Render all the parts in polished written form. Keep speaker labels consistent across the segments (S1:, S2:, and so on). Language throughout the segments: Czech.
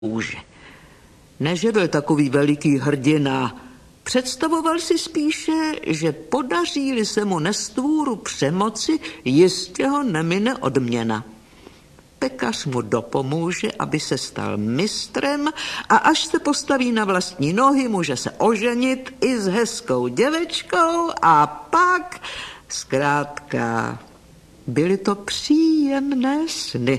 S1: kůži. Ne, že byl takový veliký hrdina, představoval si spíše, že podaří-li se mu nestvůru přemoci, jistě ho nemine odměna. Pekař mu dopomůže, aby se stal mistrem a až se postaví na vlastní nohy, může se oženit i s hezkou děvečkou a pak, zkrátka, byly to příjemné sny.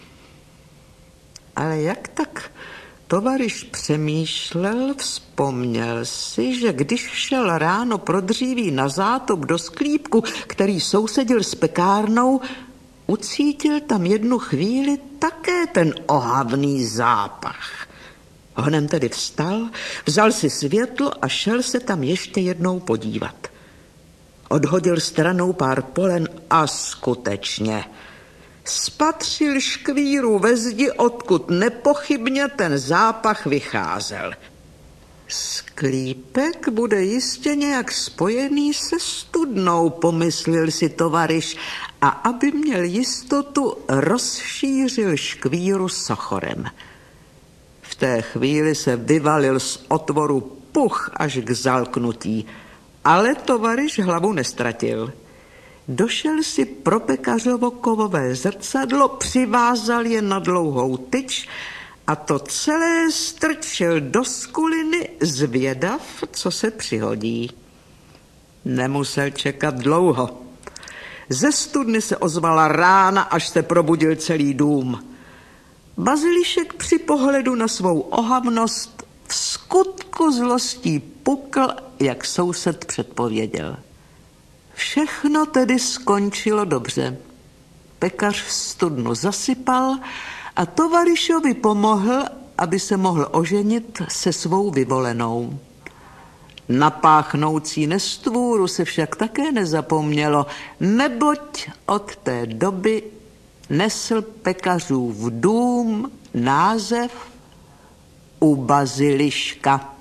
S1: Ale jak tak tovaryš přemýšlel, vzpomněl si, že když šel ráno pro dříví na zátop do sklípku, který sousedil s pekárnou, ucítil tam jednu chvíli také ten ohavný zápach. Honem tedy vstal, vzal si světlo a šel se tam ještě jednou podívat. Odhodil stranou pár polen a skutečně spatřil škvíru ve zdi, odkud nepochybně ten zápach vycházel. Sklípek bude jistě nějak spojený se studnou, pomyslel si tovaryš, a aby měl jistotu, rozšířil škvíru sochorem. V té chvíli se vyvalil z otvoru puch až k zalknutí, ale tovaryš hlavu nestratil. Došel si pro pekařovo kovové zrcadlo, přivázal je na dlouhou tyč a to celé strčil do skuliny, zvědav, co se přihodí. Nemusel čekat dlouho. Ze studny se ozvala rána, až se probudil celý dům. Bazilišek při pohledu na svou ohavnost v skutku zlostí pukl, jak soused předpověděl. Všechno tedy skončilo dobře. Pekař studnu zasypal a tovaryšovi pomohl, aby se mohl oženit se svou vyvolenou. Na páchnoucí nestvůru se však také nezapomnělo, neboť od té doby nesl pekařův dům název U Baziliška.